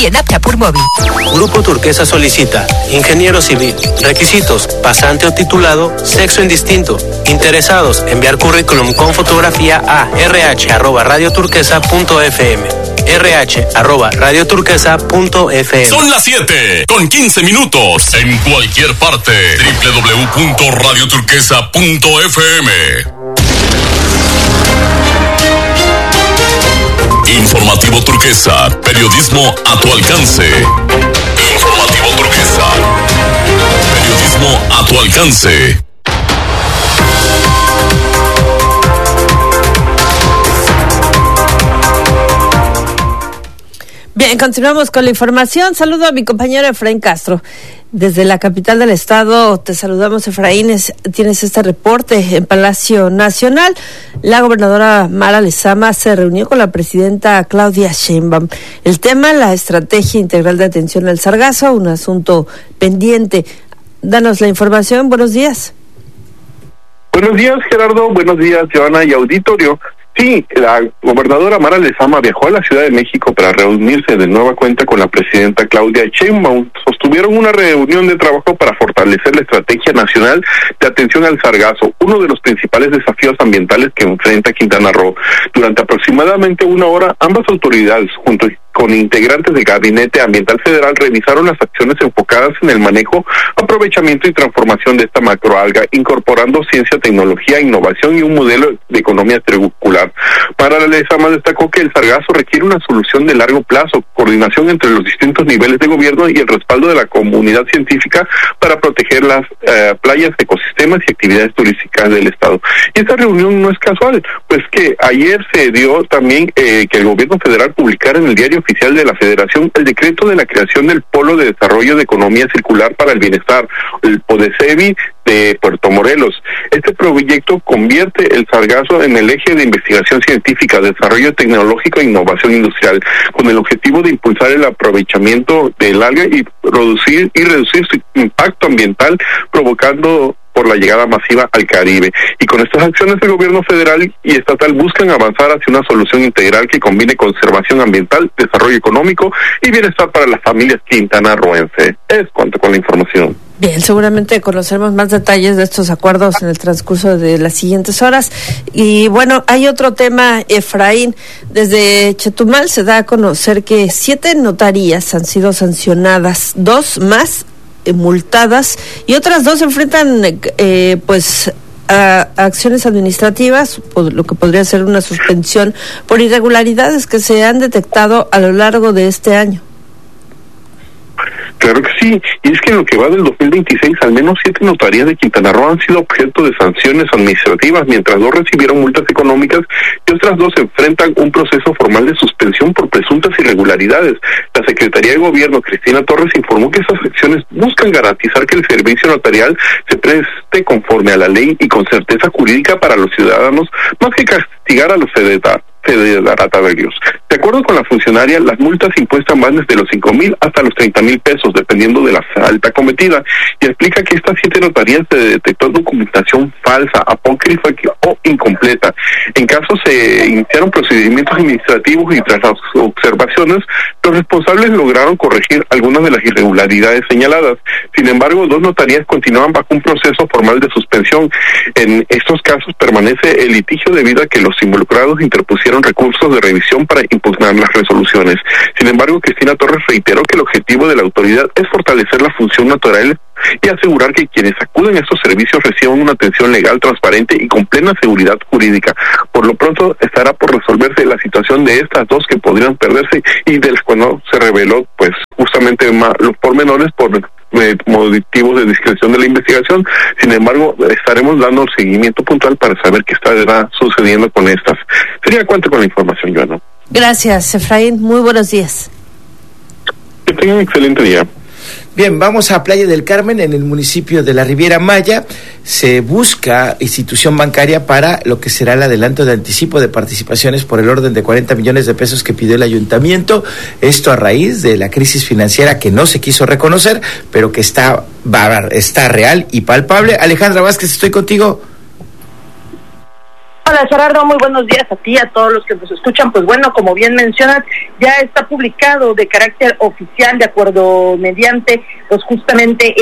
y en app Yapur Móvil. Grupo Turquesa solicita ingeniero civil. Requisitos: pasante o titulado, sexo indistinto. Interesados, enviar currículum con fotografía a rh@radioturquesa.fm. rh@radioturquesa.fm. Son las 7:15 en cualquier parte. www.radioturquesa.fm. Informativo Turquesa, periodismo a tu alcance. Informativo Turquesa, periodismo a tu alcance. Bien, continuamos con la información. Saludo a mi compañero Efraín Castro. Desde la capital del estado te saludamos, Efraín. Tienes este reporte en Palacio Nacional. La gobernadora Mara Lezama se reunió con la presidenta Claudia Sheinbaum. El tema, la estrategia integral de atención al sargazo, un asunto pendiente. Danos la información. Buenos días. Buenos días, Gerardo. Buenos días, Joana y auditorio. Sí, la gobernadora Mara Lezama viajó a la Ciudad de México para reunirse de nueva cuenta con la presidenta Claudia Sheinbaum. Sostuvieron una reunión de trabajo para fortalecer la estrategia nacional de atención al sargazo, uno de los principales desafíos ambientales que enfrenta Quintana Roo. Durante aproximadamente una hora, ambas autoridades, junto con integrantes del Gabinete Ambiental Federal, revisaron las acciones enfocadas en el manejo, aprovechamiento y transformación de esta macroalga, incorporando ciencia, tecnología, innovación y un modelo de economía circular. Mara Lezama destacó que el sargazo requiere una solución de largo plazo, coordinación entre los distintos niveles de gobierno y el respaldo de la comunidad científica para proteger las playas, ecosistemas y actividades turísticas del Estado. Y esta reunión no es casual, pues que ayer se dio también que el gobierno federal publicara en el Diario Oficial de la Federación el decreto de la creación del Polo de Desarrollo de Economía Circular para el Bienestar, el PODECEBI de Puerto Morelos. Este proyecto convierte el sargazo en el eje de investigación científica, desarrollo tecnológico e innovación industrial, con el objetivo de impulsar el aprovechamiento del alga y reducir su impacto ambiental, provocando por la llegada masiva al Caribe. Y con estas acciones el gobierno federal y estatal buscan avanzar hacia una solución integral que combine conservación ambiental, desarrollo económico y bienestar para las familias quintanarroenses. Es cuanto con la información. Bien, seguramente conoceremos más detalles de estos acuerdos en el transcurso de las siguientes horas. Y bueno, hay otro tema, Efraín. Desde Chetumal se da a conocer que 7 notarías han sido sancionadas, 2 más multadas y otras 2 enfrentan a acciones administrativas, lo que podría ser una suspensión por irregularidades que se han detectado a lo largo de este año. Claro que sí, y es que en lo que va del 2026, al menos 7 notarías de Quintana Roo han sido objeto de sanciones administrativas, mientras 2 recibieron multas económicas y otras 2 enfrentan un proceso formal de suspensión por presuntas irregularidades. La Secretaría de Gobierno, Cristina Torres, informó que esas acciones buscan garantizar que el servicio notarial se preste conforme a la ley y con certeza jurídica para los ciudadanos, más que castigar a los fedatarios. De acuerdo con la funcionaria, las multas impuestas van desde los 5,000 hasta los 30,000 pesos, dependiendo de la falta cometida, y explica que estas 7 notarías se detectó documentación falsa, apócrifa o incompleta. En caso se iniciaron procedimientos administrativos y tras las observaciones, los responsables lograron corregir algunas de las irregularidades señaladas. Sin embargo, 2 notarías continúan bajo un proceso formal de suspensión. En estos casos permanece el litigio debido a que los involucrados interpusieron recursos de revisión para impugnar las resoluciones. Sin embargo, Cristina Torres reiteró que el objetivo de la autoridad es fortalecer la función notarial y asegurar que quienes acuden a estos servicios reciban una atención legal, transparente y con plena seguridad jurídica. Por lo pronto estará por resolverse la situación de estas 2 que podrían perderse y de las cuales no se reveló pues justamente los pormenores por motivos de discreción de la investigación. Sin embargo, estaremos dando seguimiento puntual para saber qué estará sucediendo con estas. Sería cuánto con la información, Joana. Gracias, Efraín. Muy buenos días. Que tengan un excelente día. Bien, vamos a Playa del Carmen, en el municipio de la Riviera Maya. Se busca institución bancaria para lo que será el adelanto de anticipo de participaciones por el orden de 40 millones de pesos que pidió el ayuntamiento. Esto a raíz de la crisis financiera que no se quiso reconocer, pero que está real y palpable. Alejandra Vázquez, estoy contigo. Hola Gerardo, muy buenos días a ti, a todos los que nos escuchan. Pues bueno, como bien mencionas, ya está publicado de carácter oficial, de acuerdo mediante, pues justamente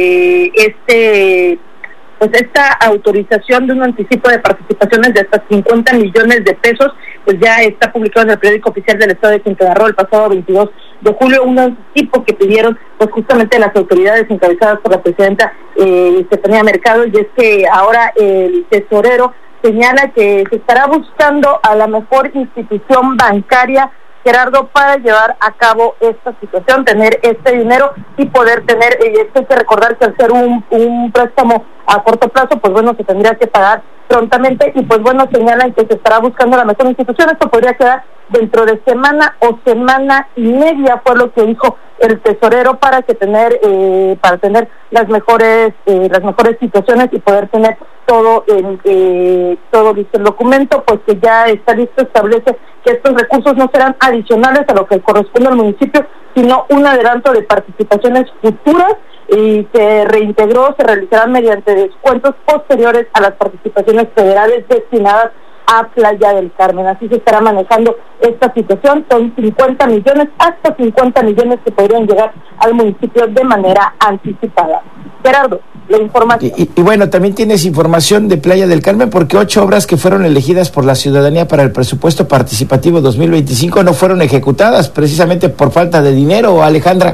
esta autorización de un anticipo de participaciones de hasta 50 millones de pesos, pues ya está publicado en el periódico oficial del Estado de Quintana Roo el pasado 22 de julio, un anticipo que pidieron pues justamente las autoridades encabezadas por la presidenta Estefanía Mercado, y es que ahora el tesorero señala que se estará buscando a la mejor institución bancaria, Gerardo, para llevar a cabo esta situación, tener este dinero y poder tener, hay que recordar que al ser un préstamo a corto plazo, pues bueno, se tendría que pagar prontamente, y pues bueno, señalan que se estará buscando la mejor institución. Esto podría quedar dentro de semana o semana y media, fue lo que dijo el tesorero, para tener las mejores situaciones y poder tener todo listo. El documento, pues que ya está listo, establece que estos recursos no serán adicionales a lo que corresponde al municipio, sino un adelanto de participaciones futuras, y se realizarán mediante descuentos posteriores a las participaciones federales destinadas a Playa del Carmen. Así se estará manejando esta situación. Son 50 millones, hasta 50 millones que podrían llegar al municipio de manera anticipada. Gerardo, la información. Y bueno, también tienes información de Playa del Carmen, porque 8 obras que fueron elegidas por la ciudadanía para el presupuesto participativo 2025 no fueron ejecutadas precisamente por falta de dinero, Alejandra.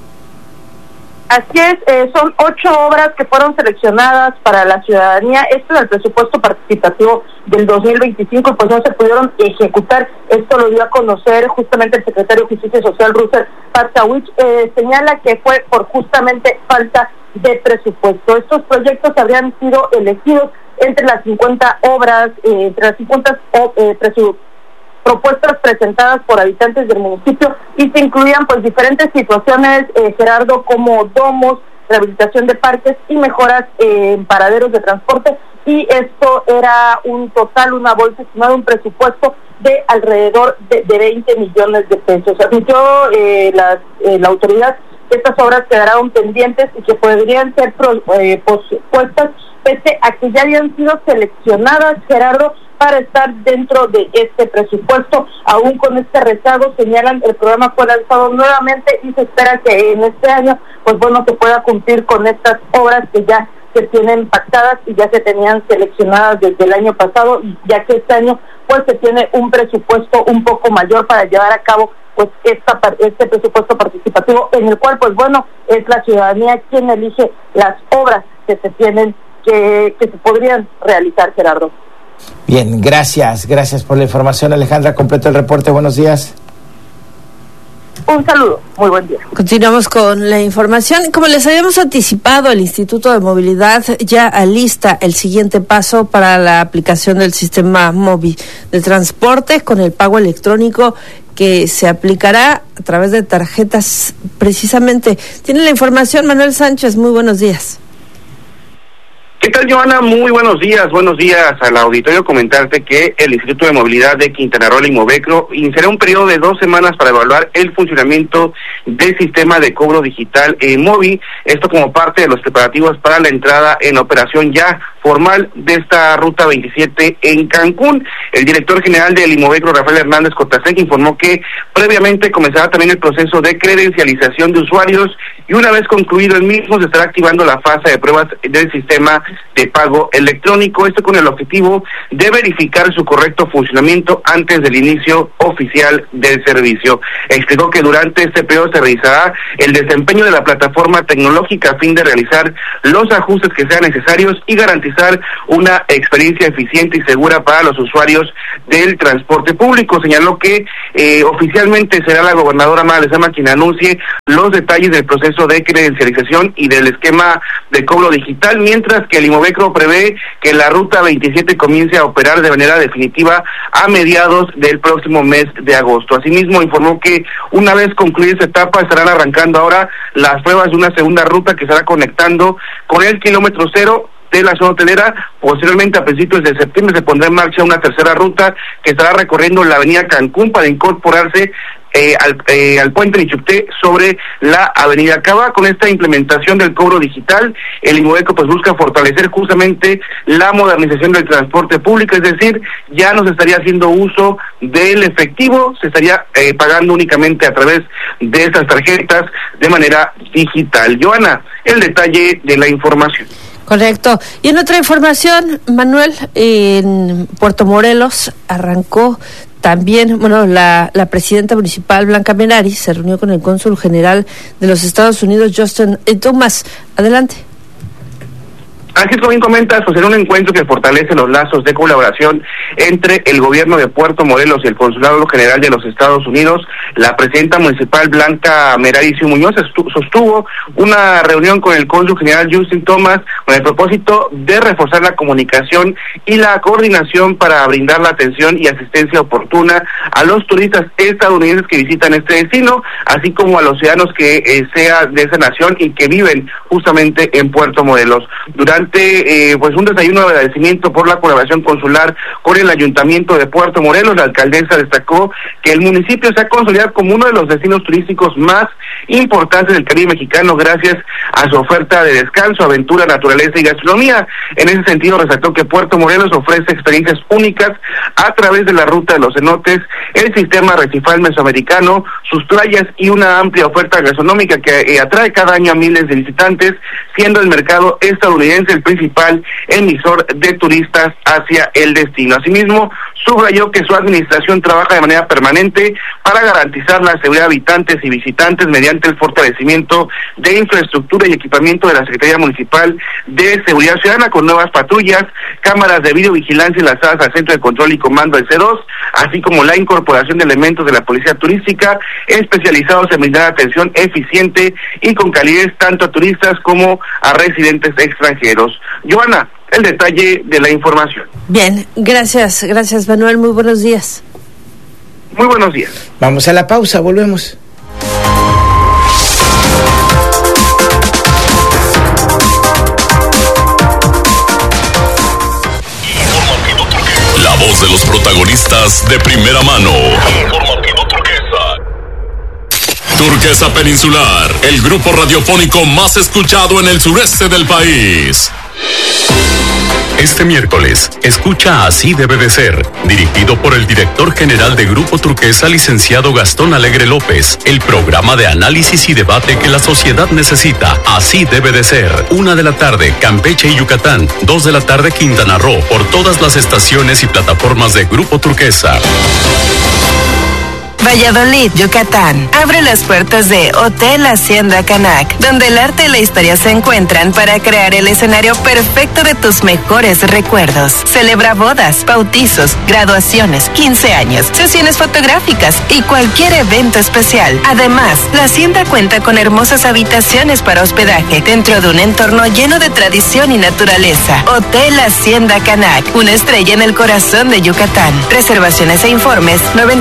Así es, son 8 obras que fueron seleccionadas para la ciudadanía. Esto es el presupuesto participativo del 2025, pues no se pudieron ejecutar. Esto lo dio a conocer justamente el secretario de Justicia Social, Russell Patzawich. Señala que fue por justamente falta de presupuesto. Estos proyectos habrían sido elegidos entre las 50 obras, propuestas presentadas por habitantes del municipio, y se incluían pues diferentes situaciones, Gerardo, como domos, rehabilitación de parques y mejoras en paraderos de transporte, y esto era una bolsa estimada, un presupuesto de alrededor de 20 millones de pesos. Admitió la autoridad que estas obras quedaron pendientes y que podrían ser pospuestas pese a que ya habían sido seleccionadas, Gerardo, para estar dentro de este presupuesto. Aún con este rezago, señalan, el programa fue lanzado nuevamente y se espera que en este año, pues bueno, se pueda cumplir con estas obras que ya se tienen pactadas y ya se tenían seleccionadas desde el año pasado, y ya que este año pues se tiene un presupuesto un poco mayor para llevar a cabo pues este presupuesto participativo, en el cual pues bueno, es la ciudadanía quien elige las obras que se tienen que se podrían realizar, Gerardo. Bien, gracias por la información, Alejandra. Completo el reporte, buenos días. Un saludo, muy buen día. Continuamos con la información. Como les habíamos anticipado, el Instituto de Movilidad ya alista el siguiente paso para la aplicación del sistema móvil de transporte con el pago electrónico que se aplicará a través de tarjetas precisamente. Tiene la información Manuel Sánchez, muy buenos días. ¿Qué tal, Joana? Muy buenos días al auditorio. Comentarte que el Instituto de Movilidad de Quintana Roo, Imovecro, iniciará un periodo de 2 semanas para evaluar el funcionamiento del sistema de cobro digital móvil, esto como parte de los preparativos para la entrada en operación ya formal de esta Ruta 27 en Cancún. El director general del Imovecro, Rafael Hernández Cotasec, informó que previamente comenzará también el proceso de credencialización de usuarios, y una vez concluido el mismo se estará activando la fase de pruebas del sistema de pago electrónico, esto con el objetivo de verificar su correcto funcionamiento antes del inicio oficial del servicio. Explicó que durante este periodo se revisará el desempeño de la plataforma tecnológica a fin de realizar los ajustes que sean necesarios y garantizar una experiencia eficiente y segura para los usuarios del transporte público. Señaló que oficialmente será la gobernadora Mara Lezama quien anuncie los detalles del proceso de credencialización y del esquema de cobro digital, mientras que el Imovecro prevé que la Ruta 27 comience a operar de manera definitiva a mediados del próximo mes de agosto. Asimismo, informó que una vez concluida esta etapa estarán arrancando ahora las pruebas de una segunda ruta que estará conectando con el kilómetro 0 de la zona hotelera. Posteriormente, a principios de septiembre, se pondrá en marcha una tercera ruta que estará recorriendo la avenida Cancún para incorporarse al puente Nichupté sobre la avenida Cava. Con esta implementación del cobro digital, el Inmobeco pues busca fortalecer justamente la modernización del transporte público, es decir, ya no se estaría haciendo uso del efectivo, se estaría pagando únicamente a través de esas tarjetas de manera digital. Joana, el detalle de la información. Correcto. Y en otra información, Manuel, en Puerto Morelos arrancó también, la presidenta municipal Blanca Merari se reunió con el cónsul general de los Estados Unidos, Justin Thomas. Adelante. Así es como bien comentas, pues en un encuentro que fortalece los lazos de colaboración entre el gobierno de Puerto Morelos y el Consulado General de los Estados Unidos, la presidenta municipal Blanca Merari Muñoz sostuvo una reunión con el cónsul general Justin Thomas con el propósito de reforzar la comunicación y la coordinación para brindar la atención y asistencia oportuna a los turistas estadounidenses que visitan este destino, así como a los ciudadanos que sean de esa nación y que viven justamente en Puerto Morelos. Durante pues un desayuno de agradecimiento por la colaboración consular con el Ayuntamiento de Puerto Morelos, la alcaldesa destacó que el municipio se ha consolidado como uno de los destinos turísticos más importantes del Caribe mexicano gracias a su oferta de descanso, aventura, naturaleza y gastronomía. En ese sentido resaltó que Puerto Morelos ofrece experiencias únicas a través de la ruta de los cenotes, el sistema arrecifal mesoamericano, sus playas y una amplia oferta gastronómica que atrae cada año a miles de visitantes, siendo el mercado estadounidense el principal emisor de turistas hacia el destino. Asimismo, subrayó que su administración trabaja de manera permanente para garantizar la seguridad de habitantes y visitantes mediante el fortalecimiento de infraestructura y equipamiento de la Secretaría Municipal de Seguridad Ciudadana con nuevas patrullas, cámaras de videovigilancia enlazadas al Centro de Control y Comando del C2, así como la incorporación de elementos de la Policía Turística especializados en brindar atención eficiente y con calidez tanto a turistas como a residentes extranjeros. Joana, el detalle de la información. Bien, gracias Manuel, muy buenos días. Muy buenos días. Vamos a la pausa, volvemos. La voz de los protagonistas de primera mano. Turquesa Peninsular, el grupo radiofónico más escuchado en el sureste del país. Este miércoles, escucha Así debe de ser, dirigido por el director general de Grupo Turquesa, licenciado Gastón Alegre López, el programa de análisis y debate que la sociedad necesita. Así debe de ser. 1:00 p.m, Campeche y Yucatán. 2:00 p.m, Quintana Roo, por todas las estaciones y plataformas de Grupo Turquesa. Valladolid, Yucatán. Abre las puertas de Hotel Hacienda Canac, donde el arte y la historia se encuentran para crear el escenario perfecto de tus mejores recuerdos. Celebra bodas, bautizos, graduaciones, 15 años, sesiones fotográficas y cualquier evento especial. Además, la hacienda cuenta con hermosas habitaciones para hospedaje dentro de un entorno lleno de tradición y naturaleza. Hotel Hacienda Canac, una estrella en el corazón de Yucatán. Reservaciones e informes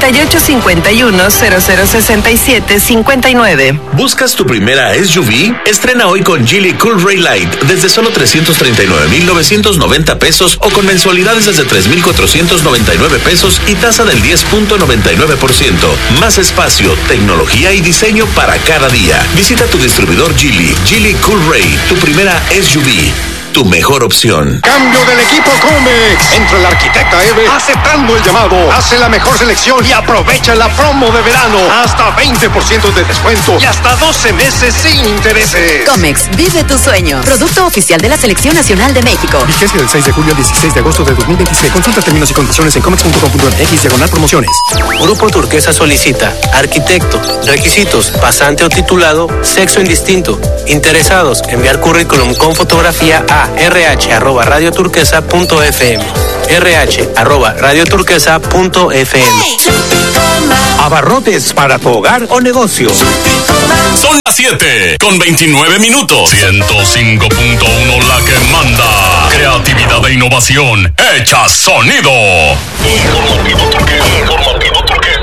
9851-0067-59. ¿Buscas tu primera SUV? Estrena hoy con Geely Cool Ray Light desde solo 339,990 pesos o con mensualidades desde 3,499 pesos y tasa del 10.99%. Más espacio, tecnología y diseño para cada día. Visita tu distribuidor Geely Cool Ray, tu primera SUV. Tu mejor opción. Cambio del equipo Comex. Entra la arquitecta Eve aceptando el llamado. Hace la mejor selección y aprovecha la promo de verano. Hasta 20% de descuento y hasta 12 meses sin intereses. Comex, vive tu sueño. Producto oficial de la Selección Nacional de México. Vigencia del 6 de julio al 16 de agosto de 2026. Consulta términos y condiciones en comex.com.mx/promociones. Grupo Turquesa solicita arquitecto, requisitos, pasante o titulado, sexo indistinto. Interesados, enviar currículum con fotografía a rh@radioturquesa.fm. rh@radioturquesa.fm. Abarrotes para tu hogar o negocio. Son las 7:29. 105.1 la que manda. Creatividad e innovación hecha sonido. Informativo Turquesa.